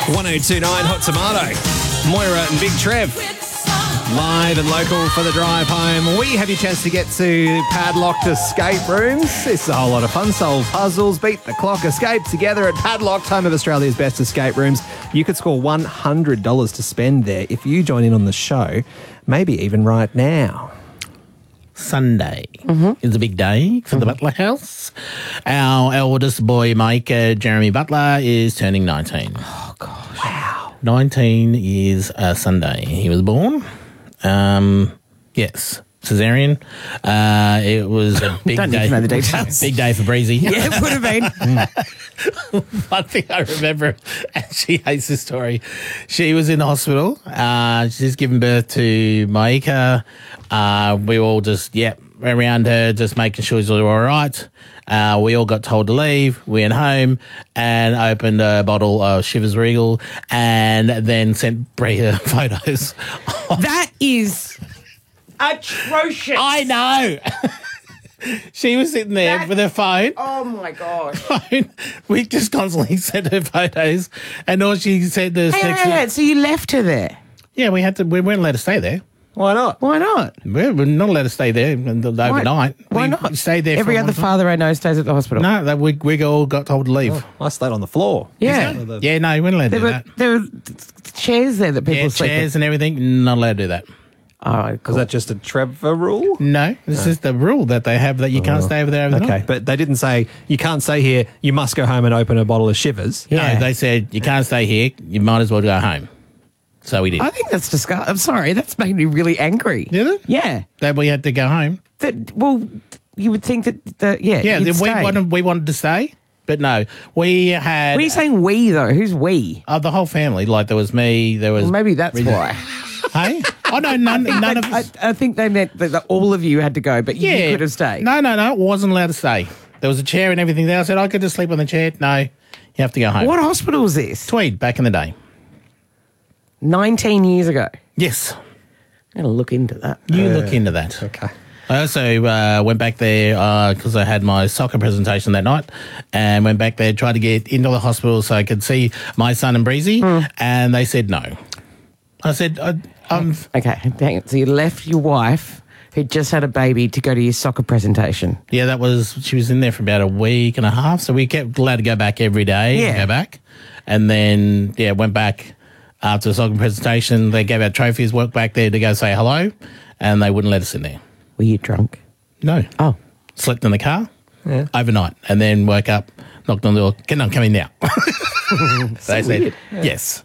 1029 Hot Tomato. Moira and Big Trev. Live and local for the drive home. We have your chance to get to Padlocked escape rooms. This is a whole lot of fun. Solve puzzles, beat the clock, escape together at Padlocked, home of Australia's best escape rooms. You could score $100 to spend there if you join in on the show, maybe even right now. Sunday is a big day for the Butler house. Our eldest boy, Mike, Jeremy Butler, is turning 19. Oh, gosh. Wow. 19 is Sunday. He was born. Yes, cesarean. It was a big Don't day. need to know the details. Big day for Breezy. Yeah, it would have been. One thing I remember, and she hates this story, she was in the hospital. She's given birth to Maika. We all just, around her, just making sure she's all right. We all got told to leave. We went home and opened a bottle of Chivas Regal and then sent Bria photos. That is atrocious. I know. She was sitting there with her phone. Oh, my gosh. We just constantly sent her photos, and all she said to us Hey, so you left her there? yeah, we weren't allowed to stay there. Why not? Why not? We're not allowed to stay there overnight. Why We not? stayed there. Every for a other long time. father I know stays at the hospital. No, we all got told to leave. I stayed on the floor. Yeah. Yeah, no, we weren't allowed to do that. There were chairs there that people Yeah, sleep chairs and everything, not allowed to do that. in. Oh, Was cool. that just a Trevor rule? No, this is the rule that they have that you can't stay over there overnight. Okay, but they didn't say, you can't stay here, you must go home and open a bottle of Shivers. Yeah. No, they said you can't stay here, you might as well go home. So we did. I think that's disgusting. I'm sorry, that's made me really angry. Did it? Yeah. That we had to go home. Well, you would think that, Yeah, you'd we stay. wanted to stay, but no. We had What are you saying we, though? Who's we? the whole family. Like there was me, there was Well, maybe that's why. Hey? Oh no, none of us. I think they meant that all of you had to go, but you could have stayed. No, wasn't allowed to stay. There was a chair and everything there. I said I could just sleep on the chair. No, you have to go home. What hospital was this? Tweed back in the day. 19 years ago. Yes. I'm going to look into that. You look into that. Okay. I also went back there because I had my soccer presentation that night and went back there, tried to get into the hospital so I could see my son and Breezy, and they said no. I said, Okay, hang on. So you left your wife, who just had a baby, to go to your soccer presentation. yeah, she was in there for about a week and a half, so we kept allowed to go back every day, Yeah. go back. And then, went back after the soccer presentation. They gave out trophies, walked back there to go say hello, and they wouldn't let us in there. Were you drunk? No. Oh. Slept in the car overnight and then woke up, knocked on the door, come in now. They said, yes.